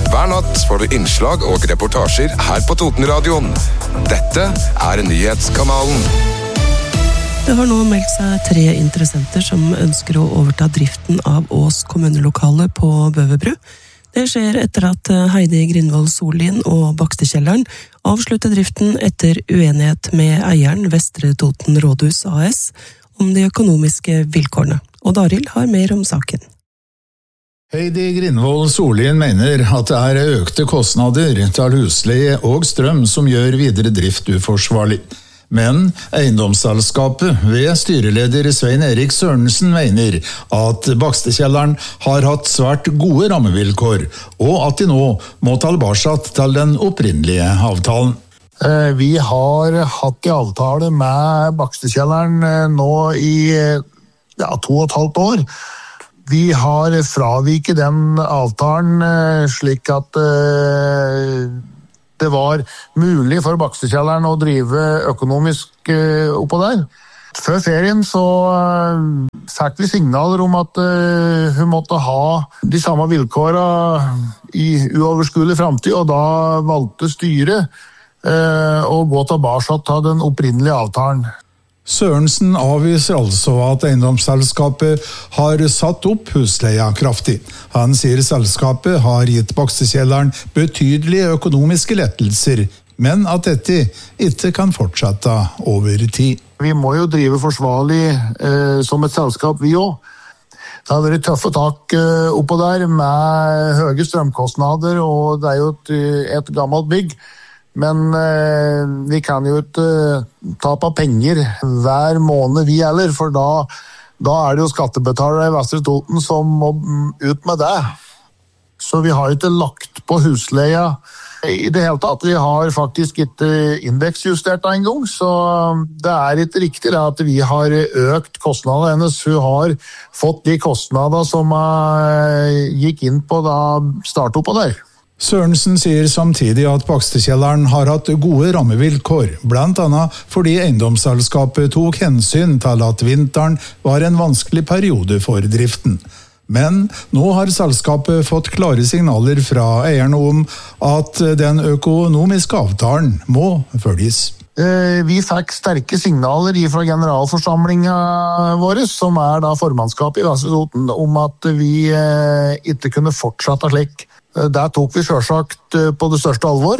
Hver natt får du innslag og reportasjer her på Totenradioen. Dette nyhetskanalen. Det har nå meldt seg 3 interessenter som ønsker å overta driften av Ås kommunelokale på Bøverbru. Det skjer etter at Heidi Grindvold Sollien og Bakstekjelleren avslutter driften etter uenighet med eieren Vestre Toten Rådhus AS om de økonomiske vilkårene. Og Daril har mer om saken. Heidi Grindvold Sollien mener at det økte kostnader til husleie og strøm som gjør videre drift uforsvarlig. Men eiendomsselskapet ved styreleder Svein Erik Sørensen mener at Bakstekjelleren har hatt svært gode rammevilkår, og at de nå må tilbake til den opprinnelige avtalen. Vi har hatt en avtale med Bakstekjelleren nå i 2,5 år. Vi har fraviket den avtalen slik at det var mulig for Bakstekjelleren å drive økonomisk oppå der. Før ferien så fikk vi signaler om at hun måtte ha de samme vilkårene i uoverskuelig fremtid, og da valgte styret å gå tilbake til den opprinnelige avtalen. Sørensen avviser altså at eiendomsselskapet har satt opp husleia kraftig. Han sier selskapet har gitt Bakstekjelleren betydelige økonomiske lettelser, men at dette ikke kan fortsette over tid. Vi må jo drive forsvarlig som et selskap, vi også. Det har vært tøffe tak oppå der med høye strømkostnader, og det er jo et gammelt bygg. Men vi kan jo ikke tape penger hver måned vi gjelder, for da er det jo skattebetalere i Vestre Toten som må ut med det. Så vi har ikke lagt på husleia i det hele tatt. Vi har faktisk ikke indeksjustert en gang, så det er ikke riktig at vi har økt kostnadene hennes. Hun har fått de kostnadene som gikk inn på da startet på der. Sørensen sier samtidig at Bakstekjelleren har hatt gode rammevilkår, blant annet fordi eiendomsselskapet tok hensyn til at vinteren var en vanskelig periode for driften. Men nå har selskapet fått klare signaler fra eierne om at den økonomiske avtalen må følges. Vi fikk sterke signaler fra generalforsamlingen vår, som da formannskapet i Vestre Toten, om at vi ikke kunne fortsette slik. Der tok vi selvsagt på det største alvor,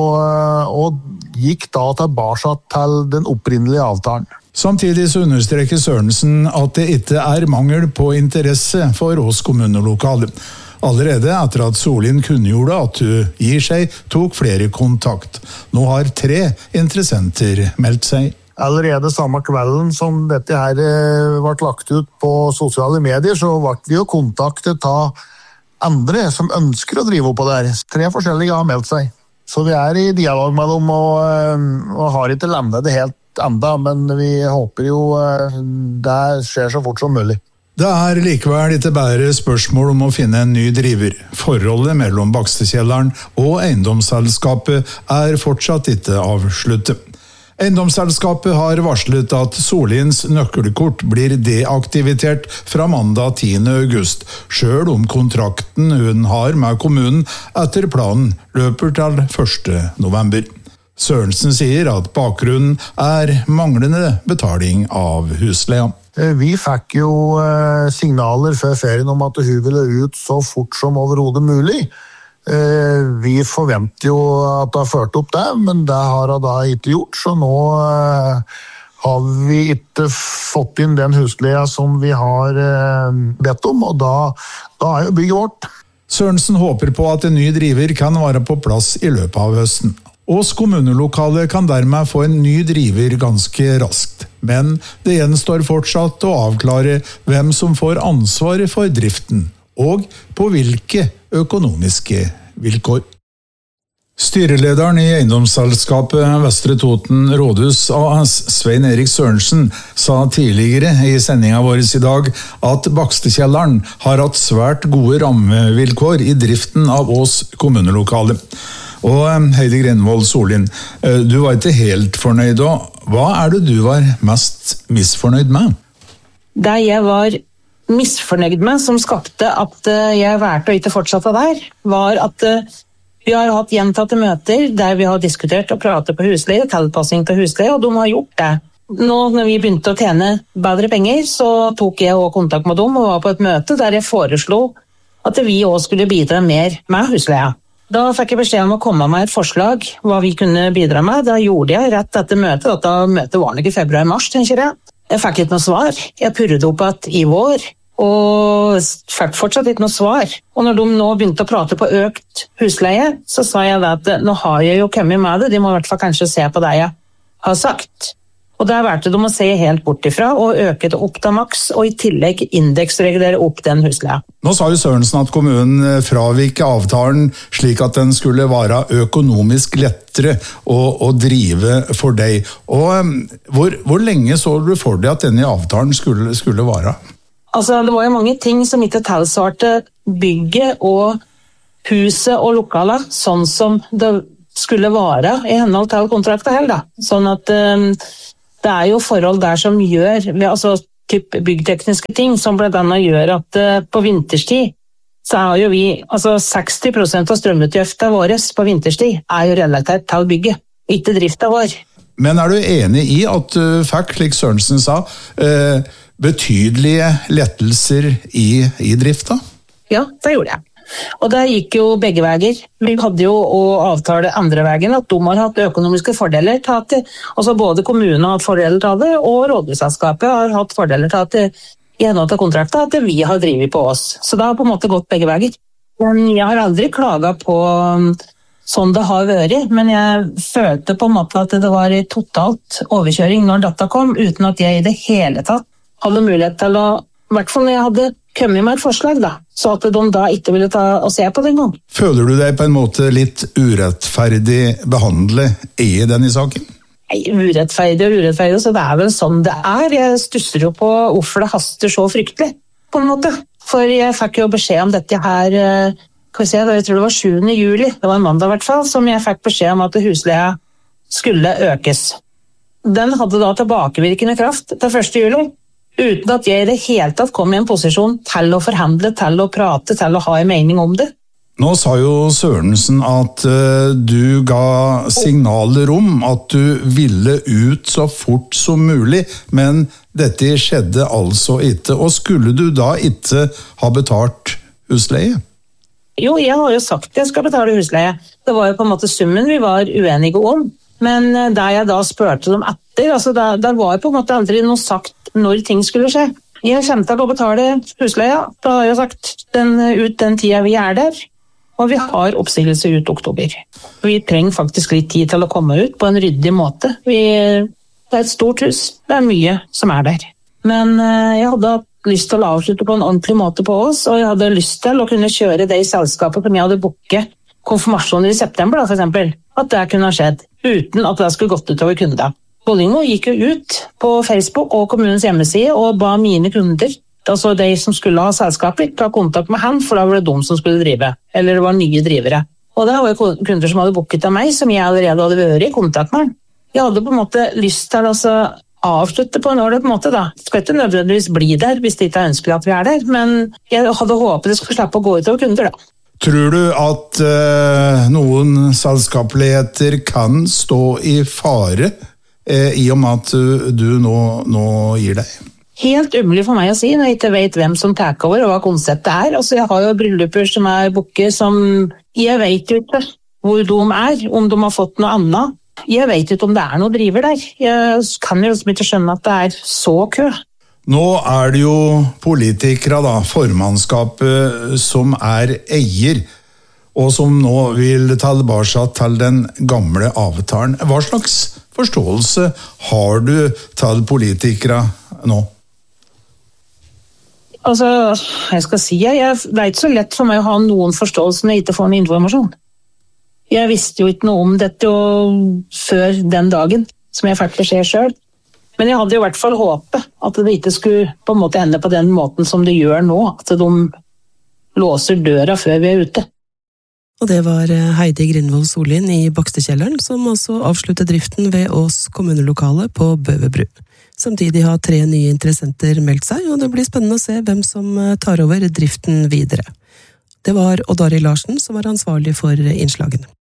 og gikk da tilbake til den opprinnelige avtalen. Samtidig så understreker Sørensen at det ikke er mangel på interesse for oss kommunelokale. Allerede etter at Sollien kunngjorde at hun gir seg, tok flere kontakt. Nå har 3 interessenter meldt seg. Allerede samme kvelden som dette her ble lagt ut på sosiale medier, så ble vi jo kontaktet av andre som ønsker å drive oppå der. 3 forskjellige har meldt seg. Så vi er i dialog med dem og har ikke landet det helt enda, men vi håper jo det skjer så fort som mulig. Det er likevel ikke bare spørsmål om å finne en ny driver. Forholdet mellom Bakstekjelleren og eiendomsselskapet er fortsatt ikke avsluttet. Eiendomsselskapet har varslet at Solliens nøkkelkort blir deaktivitert fra mandag 10. august, selv om kontrakten hun har med kommunen etter planen løper til 1. november. Sørensen sier at bakgrunnen er manglende betaling av husleia. Vi fikk jo signaler før ferien om at hun ville ut så fort som overhodet mulig. Vi forventer jo at det har ført opp det, men det har det da ikke gjort, så nå har vi ikke fått inn den husleia som vi har bedt om, og da er jo bygget vårt. Sørensen håper på at en ny driver kan være på plass i løpet av høsten. Ås kommunelokale kan dermed få en ny driver ganske raskt, men det gjenstår fortsatt å avklare hvem som får ansvaret for driften, og på hvilke økonomiske vilkår. Styrelederen i eiendomsselskapet Vestre Toten Rådhus AS, Svein Erik Sørensen, sa tidligere i sendingen vår i dag at Bakstekjelleren har hatt svært gode rammevilkår i driften av Ås kommunelokale. Og Heidi Grindvold Sollien, du var ikke helt fornøyd, og hva er det du var mest misfornøyd med? Det jeg var misfornøyd med, som skapte at jeg valgte å ikke fortsette der, var at vi har hatt gjentatte møter der vi har diskutert og pratet på husleie, tilpassing til husleie, og de har gjort det. Nå når vi begynte å tjene bedre penger, så tok jeg også kontakt med dem og var på et møte der jeg foreslo at vi også skulle bidra mer med husleia. Da fikk jeg beskjed om å komme med et forslag hva vi kunne bidra med. Da gjorde jeg rett etter møtet. Dette møtet var nok i februar-mars, tenker jeg. Jeg fikk ikke noe svar. Jeg purret opp at i vår, og fikk fortsatt ikke noe svar. Og når de nå begynte å prate på økt husleie, så sa jeg at nå har jeg jo kommet med det, de må i hvert fall kanskje se på det jeg har sagt. Og der valgte de å se helt bort ifra og øke det opp til maks, og i tillegg indeksregulere opp den husleia. Nå sa jo Sørensen at kommunen fravik avtalen slik at den skulle være økonomisk lettere å drive for deg. Og hvor lenge så du for deg at denne avtalen skulle vare? Altså, det var jo mange ting som ikke tilsvarte bygget og huset og lokalet, sånn som det skulle være i henhold til kontrakten heller. Sånn at det er jo forhold der som gjør, altså typ byggtekniske ting, som blant annet gjør at på vinterstid, så er jo vi, altså 60% av strømutgiften våre på vinterstid er jo relatert til bygget, ikke driften vår. Men er du enig i at du fikk, slik Sørensen sa, betydelige lettelser i drifta? Ja, det gjorde jeg. Og det gikk jo begge veier. Vi hadde jo å avtale andre veien at de har hatt økonomiske fordeler til at altså både kommunen har hatt fordeler til det, og rådhusselskapet har hatt fordeler til at i henhold til kontrakten at vi har drivet på oss. Så det har på en måte gått begge veier. Men jeg har aldri klaget på sånn det har vært, men jeg følte på en måte at det var totalt overkjøring når data kom, uten at jeg i det hele tatt hadde mulighet til å, i hvert fall når jeg hadde kommet med et forslag da, så at de da ikke ville ta og se på det en gang. Føler du deg på en måte litt urettferdig behandlet i denne saken? Nei, urettferdig, så det er vel sånn det er. Jeg stusser jo på hvorfor det haster så fryktelig, på en måte. For jeg fikk jo beskjed om dette her, jeg tror det var 7. juli, det var en mandag i hvert fall, som jeg fikk beskjed om at husleia skulle økes. Den hadde da tilbakevirkende kraft til 1. juli, uten at jeg i det hele tatt kom i en posisjon til å forhandle, til å prate, til å ha en mening om det. Nå sa jo Sørensen at du ga signaler om at du ville ut så fort som mulig, men dette skjedde altså ikke. Og skulle du da ikke ha betalt husleie? Jo, jeg har jo sagt at jeg skal betale husleie. Det var jo på en måte summen vi var uenige om. Men da jeg da spurte dem etter, altså der var jo på en måte aldri noe sagt når ting skulle skje. Jeg kommer til å betale husleia, da har jeg sagt ut den tida vi er der, og vi har oppsigelse ut oktober. Vi trenger faktisk litt tid til å komme ut på en ryddig måte. Det er et stort hus, det er mye som er der. Men jeg hadde hatt lyst til å avslutte på en ordentlig måte på oss, og jeg hadde lyst til å kunne kjøre det i selskapet som jeg hadde booket konfirmasjoner i september, da, for eksempel. At det kunne ha skjedd, uten at det skulle gått utover kunder. Bollingo gikk jo ut på Facebook og kommunens hjemmeside og ba mine kunder, altså de som skulle ha selskapet, ta kontakt med han, for da var det de som skulle drive, eller det var nye drivere. Og det var jo kunder som hadde booket av meg, som jeg allerede hadde vært i kontakt med. Jeg hadde på en måte lyst til å avslutte på en ålreit måte da. Det skal ikke nødvendigvis bli der hvis det ikke er ønskelig at vi er der, men jeg hadde håpet det skulle slippe å gå utover kunder da. Tror du at noen selskapeligheter kan stå i fare i og med at du nå gir deg? Helt umulig for meg å si når jeg ikke vet hvem som tar over og hva konseptet er. Altså, jeg har jo brylluper som er booket som jeg vet jo ikke hvor de er, om de har fått noe annet. Jeg vet ikke om det er noe driver der. Jeg kan jo ikke skjønne at det er så kø. Nå er det jo politikere, da, formannskapet, som er eier, og som nå vil ta tilbake til den gamle avtalen. Hva slags forståelse har du til politikere nå? Altså, jeg skal si, det er ikke så lett for meg å ha noen forståelse når jeg ikke får noen informasjon. Jeg visste jo ikke noe om dette før den dagen, som jeg fikk beskjed selv. Men jeg hadde jo i hvert fall håpet at det ikke skulle på en måte ende på den måten som det gjør nå, at de låser døra før vi er ute. Og det var Heidi Grindvold Sollien i Bakstekjelleren som også avsluttet driften ved Ås kommunelokale på Bøverbru. Samtidig har 3 nye interessenter meldt seg, og det blir spennende å se hvem som tar over driften videre. Det var Odd Arild Larsen som var ansvarlig for innslagene.